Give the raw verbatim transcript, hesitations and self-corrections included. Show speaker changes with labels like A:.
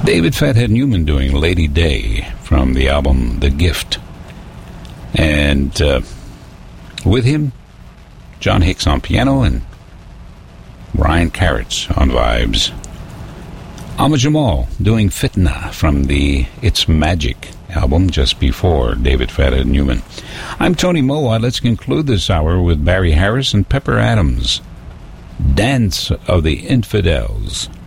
A: David Fathead Newman doing Lady Day from the album The Gift. And uh, with him, John Hicks on piano and Ryan Carrots on vibes. Ahmad Jamal doing Fitna from the It's Magic album just before David Fathead Newman. I'm Tony Mowat. Let's conclude this hour with Barry Harris and Pepper Adams. Dance of the Infidels.